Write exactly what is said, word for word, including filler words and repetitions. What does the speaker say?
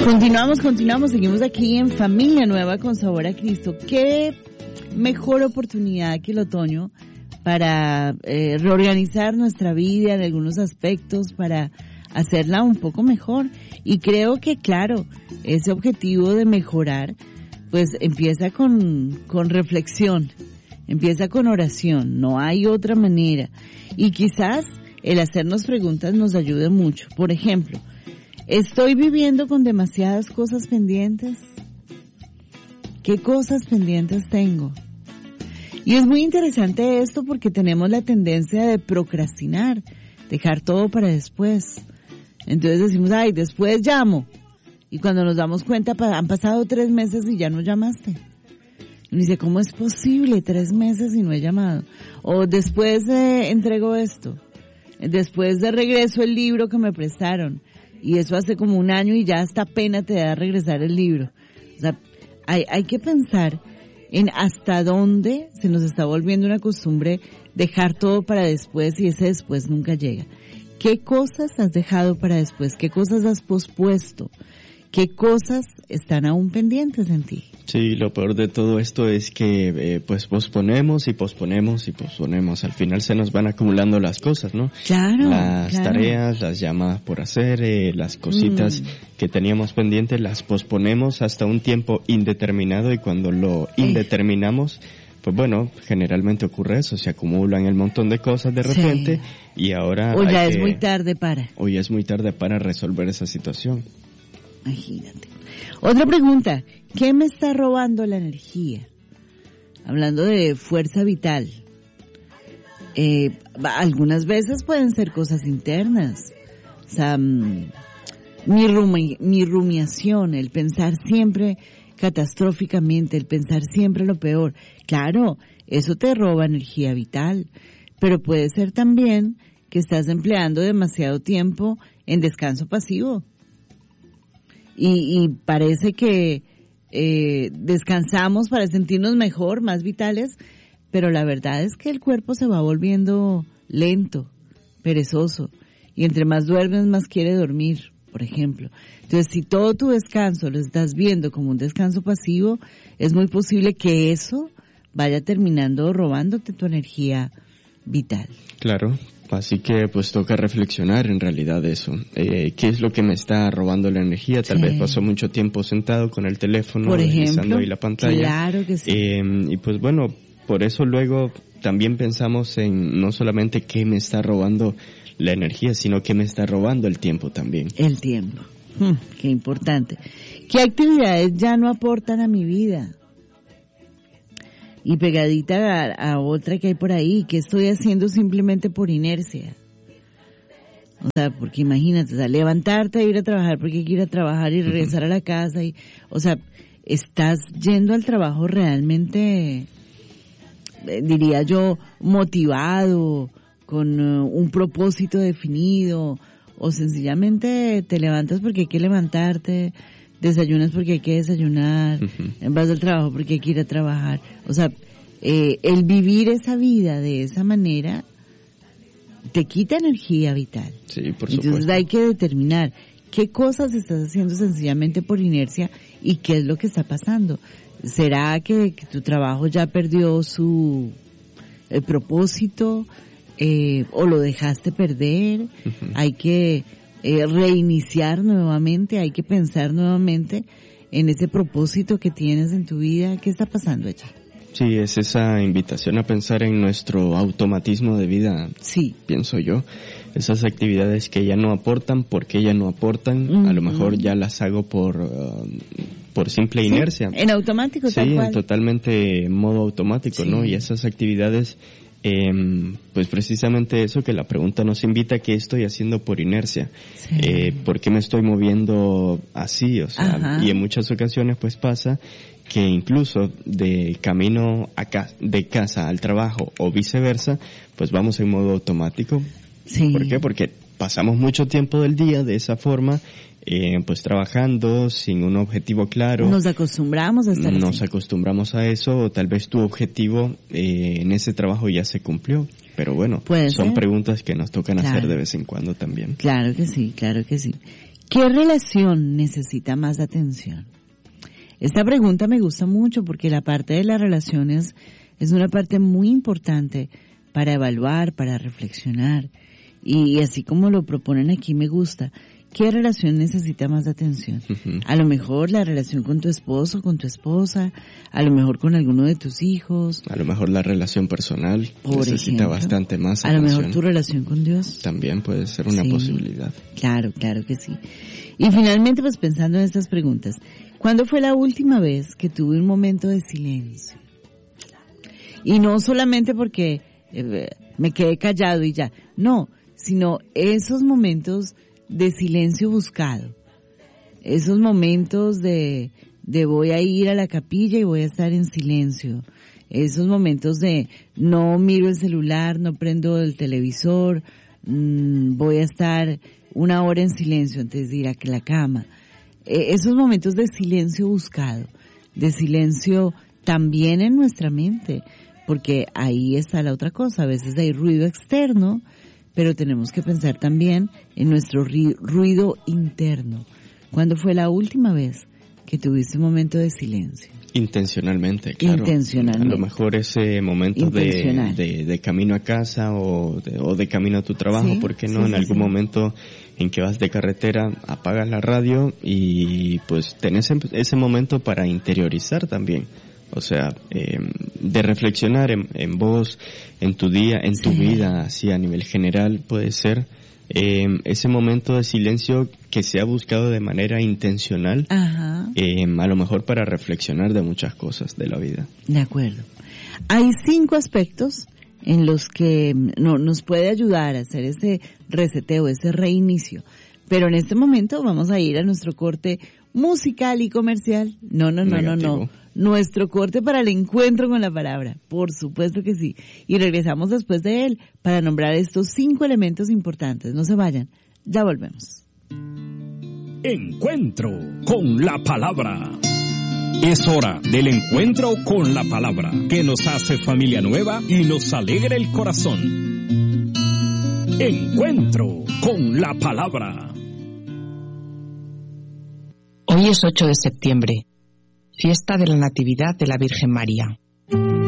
Continuamos, continuamos, seguimos aquí en Familia Nueva con Sabor a Cristo. ¿Qué mejor oportunidad que el otoño para eh, reorganizar nuestra vida en algunos aspectos, para hacerla un poco mejor? Y creo que, claro, ese objetivo de mejorar, pues empieza con, con reflexión, empieza con oración, no hay otra manera. Y quizás el hacernos preguntas nos ayude mucho. Por ejemplo, ¿estoy viviendo con demasiadas cosas pendientes? ¿Qué cosas pendientes tengo? Y es muy interesante esto porque tenemos la tendencia de procrastinar, dejar todo para después. Entonces decimos, ay, después llamo. Y cuando nos damos cuenta, han pasado tres meses y ya no llamaste. Y dice, ¿cómo es posible tres meses y no he llamado? O después eh, entrego esto. Después de regreso el libro que me prestaron. Y eso hace como un año y ya hasta pena te da regresar el libro. O sea, hay, hay que pensar en hasta dónde se nos está volviendo una costumbre dejar todo para después y ese después nunca llega. ¿Qué cosas has dejado para después? ¿Qué cosas has pospuesto? ¿Qué cosas están aún pendientes en ti? Sí, lo peor de todo esto es que eh, pues posponemos y posponemos y posponemos. Al final se nos van acumulando las cosas, ¿no? Claro, Las claro. tareas, las llamadas por hacer, eh, las cositas mm. que teníamos pendientes, las posponemos hasta un tiempo indeterminado y cuando lo indeterminamos, pues bueno, generalmente ocurre eso, se acumulan el montón de cosas de repente sí. y ahora... O ya hay es que, muy tarde para... O ya es muy tarde para resolver esa situación. Imagínate. Otra pregunta, ¿qué me está robando la energía? Hablando de fuerza vital. Eh, algunas veces pueden ser cosas internas. O sea, mi, rumi, mi rumiación, el pensar siempre catastróficamente, el pensar siempre lo peor. Claro, eso te roba energía vital. Pero puede ser también que estás empleando demasiado tiempo en descanso pasivo. Y, y parece que eh, descansamos para sentirnos mejor, más vitales, pero la verdad es que el cuerpo se va volviendo lento, perezoso, y entre más duermes, más quiere dormir, por ejemplo. Entonces, si todo tu descanso lo estás viendo como un descanso pasivo, es muy posible que eso vaya terminando robándote tu energía vital. Claro. Así que pues toca reflexionar en realidad eso. Eh, ¿Qué es lo que me está robando la energía? Tal sí. vez paso mucho tiempo sentado con el teléfono, por deslizando ahí la pantalla. Claro que sí. Eh, y pues bueno, por eso luego también pensamos en no solamente qué me está robando la energía, sino qué me está robando el tiempo también. El tiempo. Hmm, qué importante. ¿Qué actividades ya no aportan a mi vida? Y pegadita a, a otra que hay por ahí, que estoy haciendo simplemente por inercia. O sea, porque imagínate, o sea, levantarte, ir a trabajar porque hay que ir a trabajar y regresar a la casa. y, O sea, estás yendo al trabajo realmente, eh, diría yo, motivado, con uh, un propósito definido, o sencillamente te levantas porque hay que levantarte, desayunas porque hay que desayunar, uh-huh. vas al trabajo porque hay que ir a trabajar. O sea, eh, el vivir esa vida de esa manera te quita energía vital. Sí, por Entonces supuesto. hay que determinar qué cosas estás haciendo sencillamente por inercia y qué es lo que está pasando. ¿Será que, que tu trabajo ya perdió su el propósito eh, o lo dejaste perder? Uh-huh. Hay que Eh, reiniciar nuevamente, hay que pensar nuevamente en ese propósito que tienes en tu vida. ¿Qué está pasando allí? Sí, es esa invitación a pensar en nuestro automatismo de vida, sí. pienso yo. Esas actividades que ya no aportan, porque ya no aportan, uh-huh. a lo mejor ya las hago por uh, por simple sí, inercia. En automático, sí, tal cual. Sí, totalmente en modo automático, sí. ¿no? Y esas actividades... Eh, pues precisamente eso que la pregunta nos invita, ¿qué estoy haciendo por inercia? Sí. Eh, ¿por qué me estoy moviendo así? O sea, Ajá. y en muchas ocasiones pues pasa que incluso de camino a ca- de casa al trabajo o viceversa, pues vamos en modo automático. Sí. ¿Por qué? Porque pasamos mucho tiempo del día de esa forma, eh, pues trabajando sin un objetivo claro. Nos acostumbramos a estar Nos así. acostumbramos a eso, o tal vez tu objetivo eh, en ese trabajo ya se cumplió. Pero bueno, ¿Puede son ser? preguntas que nos tocan Claro. hacer de vez en cuando también. Claro que sí, claro que sí. ¿Qué relación necesita más atención? Esta pregunta me gusta mucho porque la parte de las relaciones es una parte muy importante para evaluar, para reflexionar. Y así como lo proponen aquí, me gusta. ¿Qué relación necesita más atención? Uh-huh. A lo mejor la relación con tu esposo, con tu esposa, a lo mejor con alguno de tus hijos. A lo mejor la relación personal Por necesita ejemplo, bastante más atención. A lo atención. mejor tu relación con Dios. También puede ser una sí, posibilidad. Claro, claro que sí. Y finalmente, pues pensando en estas preguntas, ¿cuándo fue la última vez que tuve un momento de silencio? Y no solamente porque eh, me quedé callado y ya, no, sino esos momentos de silencio buscado, esos momentos de, de voy a ir a la capilla y voy a estar en silencio, esos momentos de no miro el celular, no prendo el televisor, mmm, voy a estar una hora en silencio antes de ir a la cama, eh, esos momentos de silencio buscado, de silencio también en nuestra mente, porque ahí está la otra cosa, a veces hay ruido externo, pero tenemos que pensar también en nuestro ruido interno. ¿Cuándo fue la última vez que tuviste un momento de silencio? Intencionalmente, claro. Intencionalmente. A lo mejor ese momento de, de, de camino a casa o de, o de camino a tu trabajo, sí, ¿por qué no? Sí, en sí, algún sí. momento en que vas de carretera, apagas la radio y pues tenés ese momento para interiorizar también. O sea, eh, de reflexionar en, en vos, en tu día, en tu sí. vida, así a nivel general, puede ser eh, ese momento de silencio que se ha buscado de manera intencional, Ajá. Eh, a lo mejor para reflexionar de muchas cosas de la vida. De acuerdo. Hay cinco aspectos en los que no, nos puede ayudar a hacer ese reseteo, ese reinicio. Pero en este momento vamos a ir a nuestro corte musical y comercial. No, no, no, Negativo. no, no. Nuestro corte para el encuentro con la palabra. Por supuesto que sí. Y regresamos después de él para nombrar estos cinco elementos importantes. No se vayan. Ya volvemos. Encuentro con la palabra. Es hora del encuentro con la palabra, que nos hace familia nueva y nos alegra el corazón. Encuentro con la palabra. Hoy es ocho de septiembre, fiesta de la Natividad de la Virgen María.